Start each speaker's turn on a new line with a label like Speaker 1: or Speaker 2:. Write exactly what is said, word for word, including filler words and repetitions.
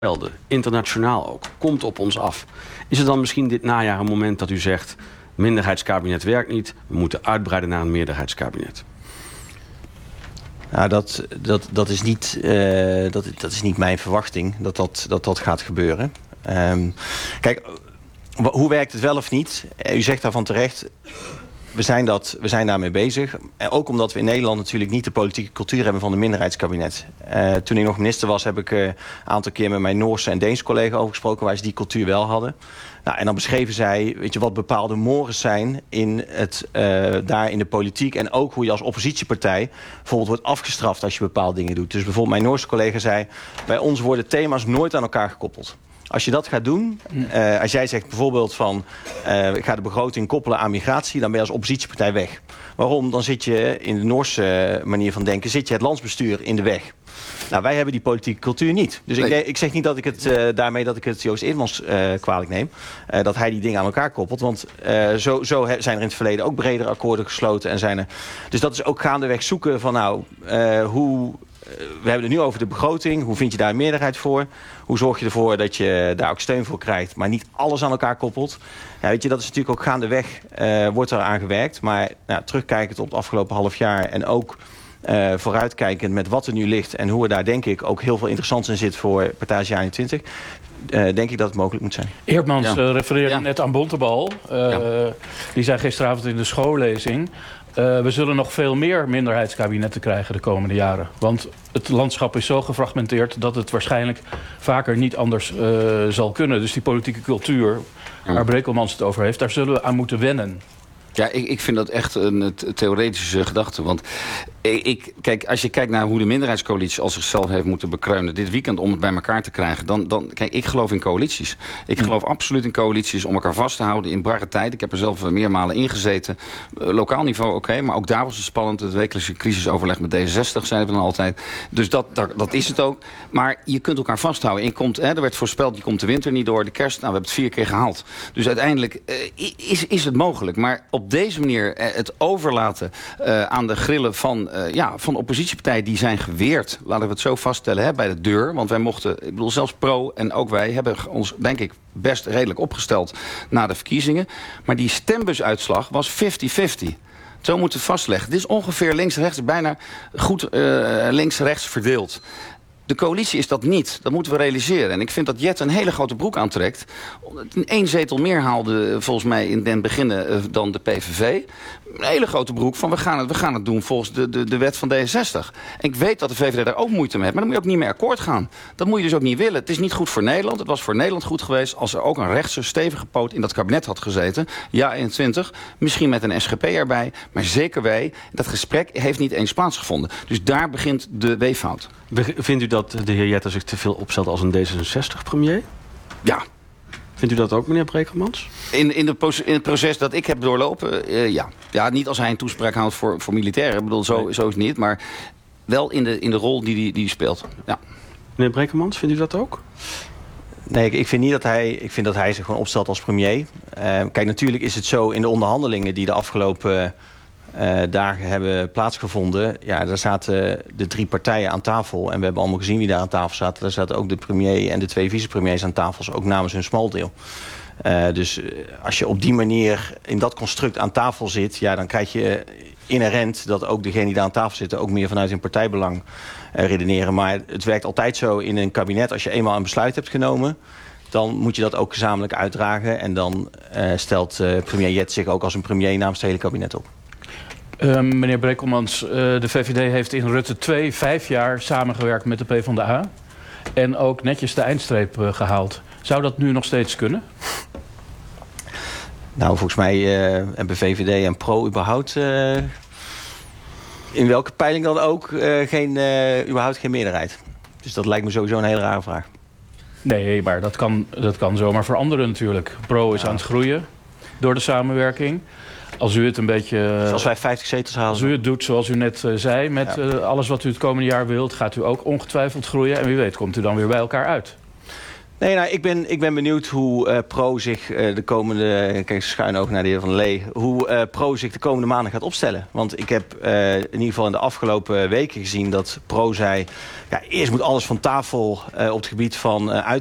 Speaker 1: internationaal ook, komt op ons af. Is het dan misschien dit najaar een moment dat u zegt, minderheidskabinet werkt niet, we moeten uitbreiden naar een meerderheidskabinet?
Speaker 2: Nou, dat, dat, dat, is niet, uh, dat, dat is niet mijn verwachting dat dat, dat, dat gaat gebeuren. Um, kijk, hoe werkt het wel of niet? U zegt daarvan terecht, we zijn, dat, we zijn daarmee bezig. En ook omdat we in Nederland natuurlijk niet de politieke cultuur hebben van een minderheidskabinet. Uh, toen ik nog minister was, heb ik een uh, aantal keer met mijn Noorse en Deense collega over gesproken waar ze die cultuur wel hadden. Nou, en dan beschreven zij, weet je, wat bepaalde mores zijn in het, uh, daar in de politiek. En ook hoe je als oppositiepartij bijvoorbeeld wordt afgestraft als je bepaalde dingen doet. Dus bijvoorbeeld mijn Noorse collega zei, bij ons worden thema's nooit aan elkaar gekoppeld. Als je dat gaat doen, uh, als jij zegt bijvoorbeeld van, uh, ik ga de begroting koppelen aan migratie, dan ben je als oppositiepartij weg. Waarom? Dan zit je in de Noorse manier van denken, zit je het landsbestuur in de weg. Nou, wij hebben die politieke cultuur niet. Dus nee. ik, ik zeg niet dat ik het uh, daarmee dat ik het Joost Eerdmans uh, kwalijk neem. Uh, dat hij die dingen aan elkaar koppelt. Want uh, zo, zo zijn er in het verleden ook bredere akkoorden gesloten. En zijn er, dus dat is ook gaandeweg zoeken van nou, uh, hoe... We hebben het nu over de begroting. Hoe vind je daar een meerderheid voor? Hoe zorg je ervoor dat je daar ook steun voor krijgt, maar niet alles aan elkaar koppelt? Ja, weet je, dat is natuurlijk ook gaandeweg, uh, wordt er aan gewerkt. Maar nou, terugkijkend op het afgelopen half jaar en ook uh, vooruitkijkend met wat er nu ligt en hoe er daar denk ik ook heel veel interessants in zit voor Partij eenentwintig. Uh, denk ik dat het mogelijk moet zijn.
Speaker 3: Eerdmans
Speaker 1: ja.
Speaker 3: uh, refereerde
Speaker 1: ja.
Speaker 3: net aan Bontebal. Uh, ja. Die zei gisteravond in de schoollezing, Uh, we zullen nog veel meer minderheidskabinetten krijgen de komende jaren. Want het landschap is zo gefragmenteerd dat het waarschijnlijk vaker niet anders uh, zal kunnen. Dus die politieke cultuur, ja. waar Brekelmans het over heeft, daar zullen we aan moeten wennen.
Speaker 4: Ja, ik, ik vind dat echt een theoretische gedachte. Want ik, kijk, als je kijkt naar hoe de minderheidscoalitie als zichzelf heeft moeten bekreunen dit weekend om het bij elkaar te krijgen, dan, dan kijk, ik geloof in coalities. Ik geloof absoluut in coalities om elkaar vast te houden in barre tijd. Ik heb er zelf meermalen ingezeten. Uh, lokaal niveau oké, okay, maar ook daar was het spannend. Het wekelijkse crisisoverleg met D zesenzestig zeiden we dan altijd. Dus dat, dat, dat is het ook. Maar je kunt elkaar vasthouden. Je komt, hè, er werd voorspeld, je komt de winter niet door, de kerst. Nou, we hebben het vier keer gehaald. Dus uiteindelijk uh, is, is het mogelijk. Maar op deze manier uh, het overlaten uh, aan de grillen van Uh, ja, van oppositiepartijen die zijn geweerd, laten we het zo vaststellen, hè, bij de deur. Want wij mochten, ik bedoel, zelfs Pro en ook wij hebben ons, denk ik, best redelijk opgesteld na de verkiezingen. Maar die stembusuitslag was vijftig vijftig. Zo moeten we vastleggen. Dit is ongeveer links-rechts, bijna goed uh, links-rechts verdeeld. De coalitie is dat niet. Dat moeten we realiseren. En ik vind dat Jet een hele grote broek aantrekt. Een één zetel meer haalde volgens mij in den beginnen dan de P V V. Een hele grote broek van we gaan het, we gaan het doen volgens de, de, de wet van D zesenzestig. En ik weet dat de V V D daar ook moeite mee heeft. Maar dan moet je ook niet mee akkoord gaan. Dat moet je dus ook niet willen. Het is niet goed voor Nederland. Het was voor Nederland goed geweest als er ook een rechtse stevige poot in dat kabinet had gezeten. Ja, eenentwintig. Misschien met een S G P erbij. Maar zeker wij. Dat gesprek heeft niet eens plaatsgevonden. Dus daar begint de weeffout.
Speaker 1: Vindt u dat de heer Jetter zich te veel opstelt als een D zesenzestig-premier?
Speaker 4: Ja.
Speaker 1: Vindt u dat ook, meneer Brekelmans?
Speaker 4: In, in, de, in het proces dat ik heb doorlopen, uh, ja. Ja, niet als hij een toespraak houdt voor, voor militairen. Ik bedoel, zo, nee. zo is het niet. Maar wel in de, in de rol die hij die, die speelt. Ja.
Speaker 1: Meneer Brekelmans, vindt u dat ook?
Speaker 2: Nee, ik, ik vind niet dat hij, ik vind dat hij zich gewoon opstelt als premier. Uh, kijk, natuurlijk is het zo in de onderhandelingen die de afgelopen Uh, dagen hebben plaatsgevonden. Ja, daar zaten de drie partijen aan tafel. En we hebben allemaal gezien wie daar aan tafel zaten. Daar zaten ook de premier en de twee vicepremiers aan tafel. Ook namens hun smaldeel. Uh, dus uh, als je op die manier in dat construct aan tafel zit, ja, dan krijg je inherent dat ook degenen die daar aan tafel zitten ook meer vanuit hun partijbelang uh, redeneren. Maar het werkt altijd zo in een kabinet. Als je eenmaal een besluit hebt genomen, dan moet je dat ook gezamenlijk uitdragen. En dan uh, stelt uh, premier Jet zich ook als een premier namens het hele kabinet op.
Speaker 3: Uh, meneer Brekelmans, uh, de V V D heeft in Rutte twee vijf jaar samengewerkt met de PvdA. En ook netjes de eindstreep uh, gehaald. Zou dat nu nog steeds kunnen?
Speaker 2: Nou, volgens mij uh, hebben V V D en Pro überhaupt Uh, in welke peiling dan ook uh, geen, uh, überhaupt geen meerderheid. Dus dat lijkt me sowieso een hele rare vraag.
Speaker 3: Nee, maar dat kan, dat kan zomaar veranderen natuurlijk. Pro is ja. aan het groeien door de samenwerking. Als u het een beetje,
Speaker 2: dus als wij vijftig zetels halen.
Speaker 3: Als u het doet zoals u net uh, zei, met ja. uh, alles wat u het komende jaar wilt, gaat u ook ongetwijfeld groeien. En wie weet komt u dan weer bij elkaar uit.
Speaker 2: Nee, nou, ik ben, ik ben benieuwd hoe uh, Pro zich uh, de komende... Kijk, schuin oog naar de heer Van der Lee. Hoe uh, Pro zich de komende maanden gaat opstellen. Want ik heb uh, in ieder geval in de afgelopen weken gezien dat Pro zei... Ja, eerst moet alles van tafel uh, op het gebied van uh, uit